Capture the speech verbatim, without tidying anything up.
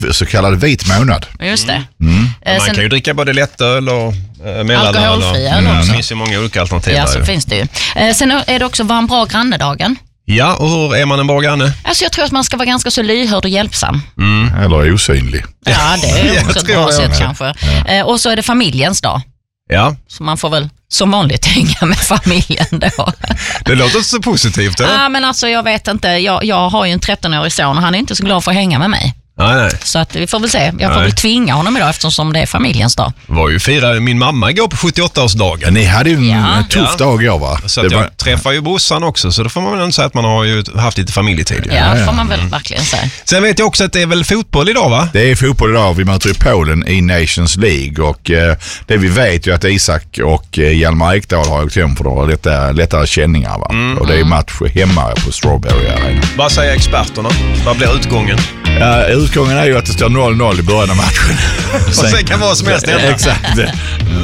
så kallad vit månad. Just det. Mm. Man Sen, kan ju dricka både lättöl och eh, mellanöl. Alkoholfria öl också. Det finns ju många olika alternativ. Ja, så ju. finns det ju. Eh, sen är det också Var en bra granne-dagen. Ja, och hur är man en bra granne? Alltså jag tror att man ska vara ganska så lyhörd och hjälpsam. Mm. Eller osynlig. Ja, det är också ett bra sätt med. kanske. Ja. Eh, och så är det familjens dag. Ja. Så man får väl som vanligt hänga med familjen då. Det låter så positivt, eller? Ja, men alltså jag vet inte. Jag, jag har ju en tretton-årig son och han är inte så glad för att hänga med mig. Nej, nej. Så att vi får väl se. Jag får nej. väl tvinga honom idag eftersom det är familjens dag. Var ju firade min mamma igår på sjuttioåttaårsdagen. Ja, ni hade ju en ja. tuff ja. dag igår, va? Så att det jag var... träffar ju brorsan också, så då får man väl säga att man har ju haft lite familjetid. Ja, ja, ja. får man väl verkligen säga. Sen vet jag också att det är väl fotboll idag, va? Det är fotboll idag. Vi möter i Polen i Nations League och eh, det vi vet ju att Isak och eh, Hjalmar Ekdal har åkt hem för de har lättare, lättare känningar, va? Mm. Och det är match hemma på Strawberry Arena. Vad säger experterna? Vad blir utgången? Ja, utgången är ju att det står noll noll i början av matchen. Och sen kan vad som helst hända. Exakt.